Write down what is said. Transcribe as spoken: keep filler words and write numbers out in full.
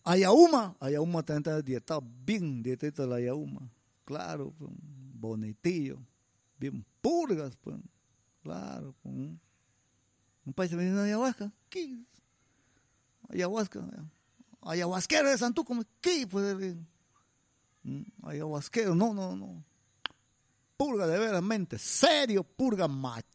Ayauma, Ayauma también está dietado, bien dietito la Ayauma. Claro, pues, bonitillo, bien purgas, pues. Claro, pues. Un país se viene a ayahuasca, ¿qué? Ayahuasca, ayahuasquero de Santuco, ¿qué? Pues, ayahuasquero, no, no, no. Purga de veramente, serio, purga macho.